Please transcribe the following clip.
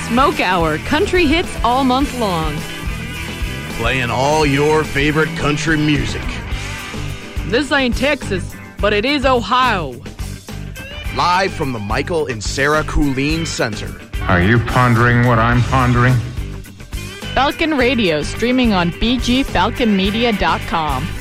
Smoke Hour, country hits all month long. Playing all your favorite country music. This ain't Texas, but it is Ohio. Live from the Michael and Sarah Coolene Center. Are you pondering what I'm pondering? Falcon Radio, streaming on bgfalconmedia.com.